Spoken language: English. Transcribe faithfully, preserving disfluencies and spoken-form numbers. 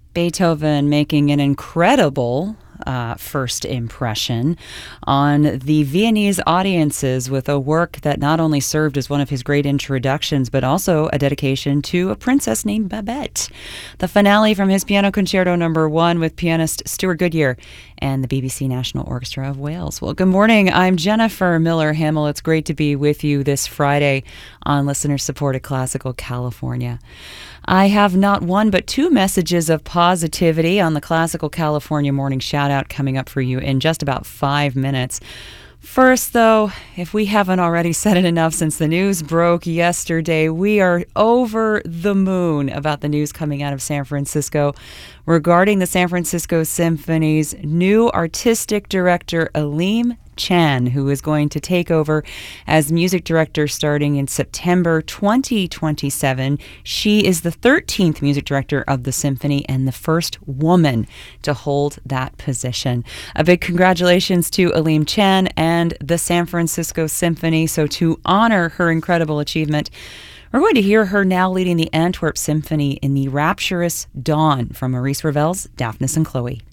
Beethoven making an incredible uh, first impression on the Viennese audiences with a work that not only served as one of his great introductions, but also a dedication to a princess named Babette. The finale from his Piano Concerto Number One with pianist Stuart Goodyear and the B B C National Orchestra of Wales. Well, good morning. I'm Jennifer Miller Hamill. It's great to be with you this Friday on listener-supported Classical California. I have not one but two messages of positivity on the Classical California Morning Shoutout coming up for you in just about five minutes. First, though, if we haven't already said it enough since the news broke yesterday, we are over the moon about the news coming out of San Francisco regarding the San Francisco Symphony's new artistic director, Aleem Chan, who is going to take over as music director starting in September twenty twenty-seven. She is the thirteenth music director of the symphony and the first woman to hold that position. A big congratulations to Aleem Chan and the San Francisco Symphony. So to honor her incredible achievement, we're going to hear her now leading the Antwerp Symphony in the rapturous Dawn from Maurice Ravel's Daphnis and Chloe.